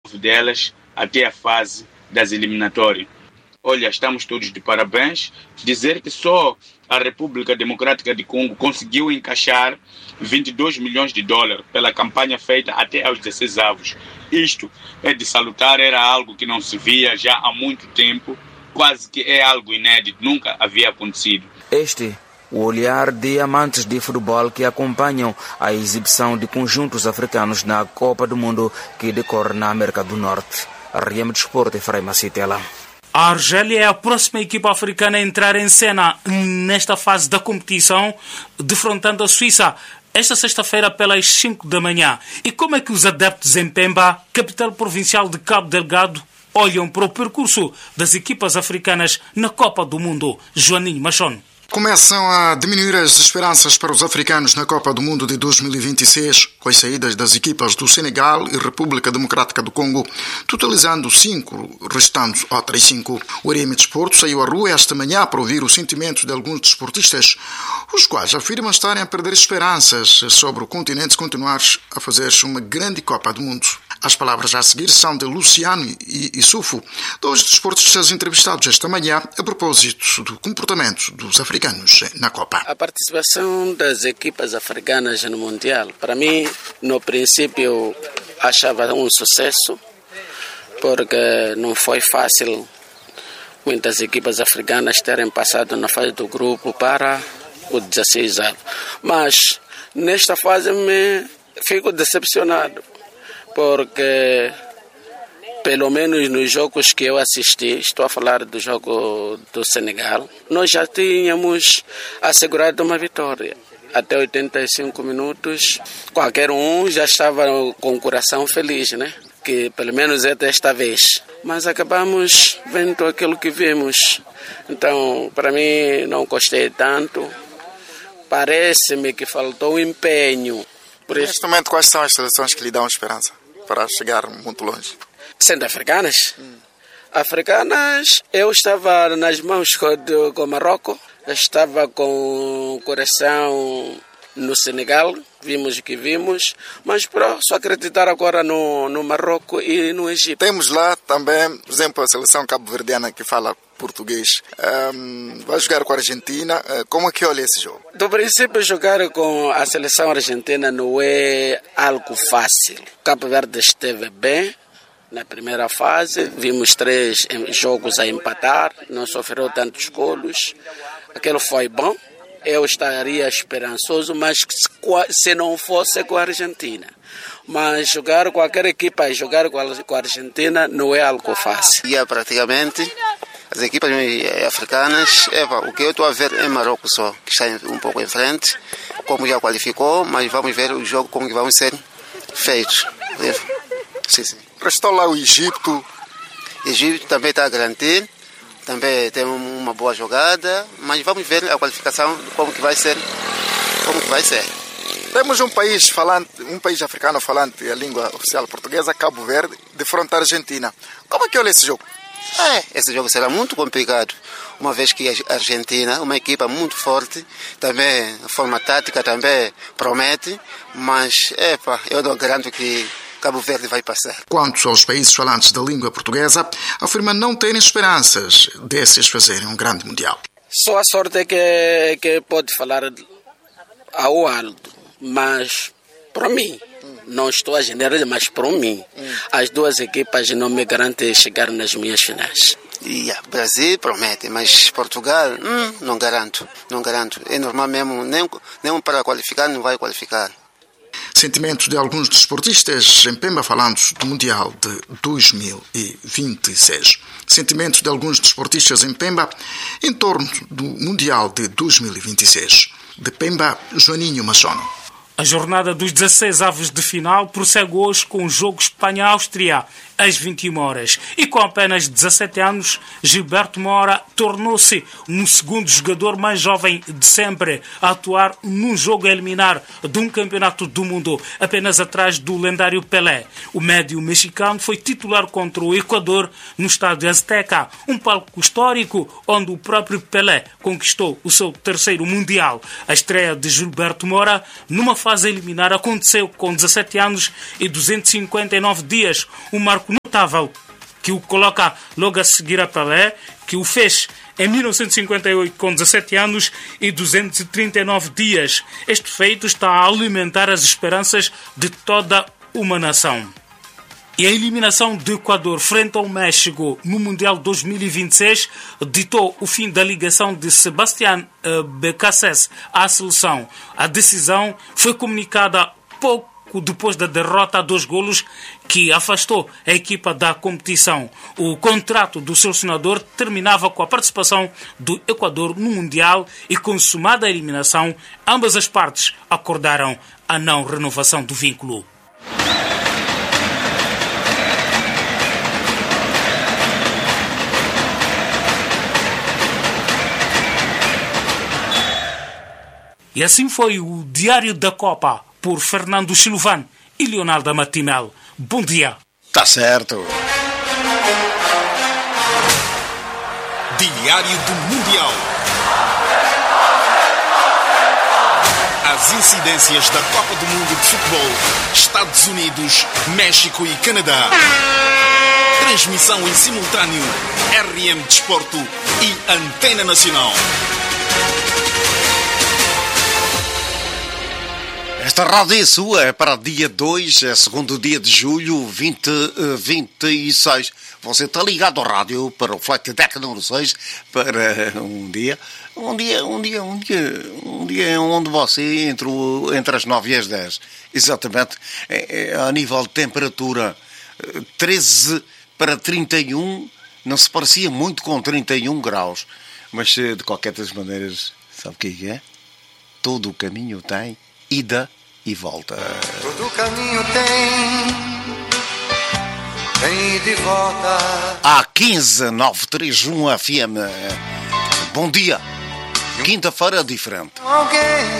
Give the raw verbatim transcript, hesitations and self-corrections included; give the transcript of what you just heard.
delas até a fase das eliminatórias. Olha, estamos todos de parabéns. Dizer que só a República Democrática de Congo conseguiu encaixar vinte e dois milhões de dólares pela campanha feita até aos dezesseis avos. Isto é de salutar, era algo que não se via já há muito tempo, quase que é algo inédito, nunca havia acontecido. Este o olhar de amantes de futebol que acompanham a exibição de conjuntos africanos na Copa do Mundo que decorre na América do Norte. A Riem Desporto e Frei Macitela. A Argélia é a próxima equipa africana a entrar em cena nesta fase da competição, defrontando a Suíça esta sexta-feira pelas cinco da manhã. E como é que os adeptos em Pemba, capital provincial de Cabo Delgado, olham para o percurso das equipas africanas na Copa do Mundo? Joaninho Machon. Começam a diminuir as esperanças para os africanos na Copa do Mundo de dois mil e vinte e seis, com as saídas das equipas do Senegal e República Democrática do Congo, totalizando cinco, restando outras cinco. O Riem Desporto saiu à rua esta manhã para ouvir os sentimentos de alguns desportistas, os quais afirmam estarem a perder esperanças sobre o continente continuar a fazer uma grande Copa do Mundo. As palavras a seguir são de Luciano e Issoufou, dois desportistas entrevistados esta manhã a propósito do comportamento dos africanos na Copa. A participação das equipas africanas no Mundial, para mim, no princípio, achava um sucesso, porque não foi fácil muitas equipas africanas terem passado na fase do grupo para o dezesseis avos. Mas, nesta fase, me fico decepcionado, porque pelo menos nos jogos que eu assisti, estou a falar do jogo do Senegal, nós já tínhamos assegurado uma vitória. Até oitenta e cinco minutos, qualquer um já estava com o coração feliz, né? Que pelo menos é desta vez. Mas acabamos vendo aquilo que vimos. Então, para mim, não gostei tanto. Parece-me que faltou empenho. Por Neste isso... momento, quais são as seleções que lhe dão esperança para chegar muito longe? Sendo africanas? Hum. Africanas, eu estava nas mãos do, com o Marrocos, estava com o coração no Senegal, vimos o que vimos, mas para só acreditar agora no, no Marrocos e no Egito. Temos lá também, por exemplo, a seleção cabo-verdiana que fala português. Um, vai jogar com a Argentina. Como é que olha esse jogo? Do princípio, jogar com a seleção argentina não é algo fácil. Cabo Verde esteve bem na primeira fase, vimos três jogos a empatar, não sofreu tantos golos. Aquilo foi bom. Eu estaria esperançoso, mas se não fosse com a Argentina. Mas jogar com qualquer equipa e jogar com a Argentina não é algo fácil. E praticamente as equipas africanas, epa, o que eu estou a ver é Marrocos só, que está um pouco em frente, como já qualificou, mas vamos ver o jogo como que vão ser feitos. Sim, sim. Restou lá o Egito. O Egito também está a garantir, também tem uma boa jogada, mas vamos ver a qualificação, como que vai ser, como que vai ser. Temos um país falante, um país africano falante a língua oficial portuguesa, Cabo Verde, de fronte à Argentina. Como é que olha esse jogo? É, esse jogo será muito complicado, uma vez que a Argentina, uma equipa muito forte, também a forma tática também promete, mas epa, eu não garanto que Cabo Verde vai passar. Quanto aos países falantes da língua portuguesa, afirma não terem esperanças desses fazerem um grande mundial. Só a sorte é que, que pode falar ao alto, mas para mim, não estou a generalizar, mas para mim, hum. as duas equipas não me garantem chegar nas minhas finais. Yeah, Brasil promete, mas Portugal, hum, não garanto, não garanto. É normal mesmo, nem, nem para qualificar não vai qualificar. Sentimentos de alguns desportistas em Pemba falando do Mundial de dois mil e vinte e seis. Sentimentos de alguns desportistas em Pemba em torno do Mundial de dois mil e vinte e seis. De Pemba, Joaninho Machono. A jornada dos dezesseis avos de final prossegue hoje com o jogo Espanha-Áustria, às vinte e uma horas. E com apenas dezassete anos, Gilberto Mora tornou-se no segundo jogador mais jovem de sempre a atuar num jogo a eliminar de um campeonato do mundo, apenas atrás do lendário Pelé. O médio mexicano foi titular contra o Equador no estádio Azteca, um palco histórico onde o próprio Pelé conquistou o seu terceiro Mundial. A estreia de Gilberto Mora numa fase a eliminar aconteceu com dezassete anos e duzentos e cinquenta e nove dias, um marco no notável que o coloca logo a seguir a Pelé, que o fez em mil novecentos e cinquenta e oito com dezassete anos e duzentos e trinta e nove dias. Este feito está a alimentar as esperanças de toda uma nação. E a eliminação do Equador frente ao México no Mundial dois mil e vinte e seis ditou o fim da ligação de Sebastián Beccacés à seleção. A decisão foi comunicada pouco depois da derrota a dois golos que afastou a equipa da competição. O contrato do selecionador terminava com a participação do Equador no Mundial e, consumada a eliminação, ambas as partes acordaram a não renovação do vínculo. E assim foi o Diário da Copa, por Fernando Silvano e Leonardo Matimel. Bom dia. Tá certo. Diário do Mundial. As incidências da Copa do Mundo de Futebol, Estados Unidos, México e Canadá. Transmissão em simultâneo, R M Desporto e Antena Nacional. Esta rádio é sua, é para dia dois, é segundo dia de julho, vinte vinte e seis. Você está ligado ao rádio para o Flight Deck número seis, para um dia, um dia, um dia, um dia, um dia onde você, entre, o, entre as nove e as dez, exatamente, é, é, a nível de temperatura, treze para trinta e um, não se parecia muito com trinta e um graus, mas de qualquer das maneiras, sabe o que é? Todo o caminho tem ida e volta. Todo caminho tem, tem ida e volta. A quinze nove três um F M. Bom dia. Quinta-feira diferente. Alguém